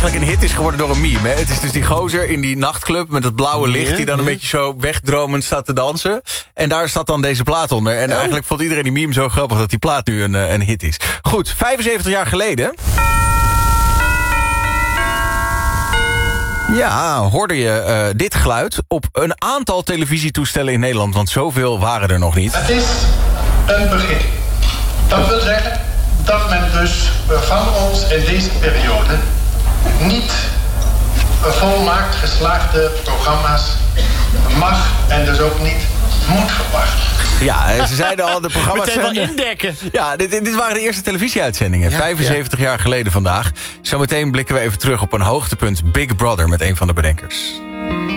eigenlijk een hit is geworden door een meme. Hè? Het is dus die gozer in die nachtclub met dat blauwe licht... die dan een beetje zo wegdromend staat te dansen. En daar staat dan deze plaat onder. En eigenlijk vond iedereen die meme zo grappig... dat die plaat nu een hit is. Goed, 75 jaar geleden... Ja, hoorde je dit geluid op een aantal televisietoestellen in Nederland... want zoveel waren er nog niet. Het is een begin. Dat wil zeggen dat men dus van ons in deze periode... niet volmaakt geslaagde programma's mag en dus ook niet moet verwachten. Ja, ze zeiden al, de programma's... Meteen wel indekken. Ja, dit waren de eerste televisieuitzendingen. 75 jaar geleden vandaag. Zometeen blikken we even terug op een hoogtepunt Big Brother... met een van de bedenkers.